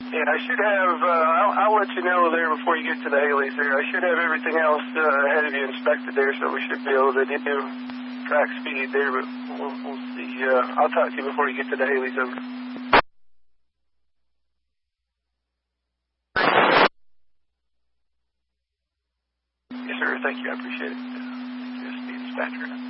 Yeah, I should have, I'll let you know there before you get to the Haleys there. I should have everything else ahead of you inspected there, so we should be able to do track speed there, but we'll see. I'll talk to you before you get to the Haleys over. Yes, sir. Thank you. I appreciate it. Speed dispatcher.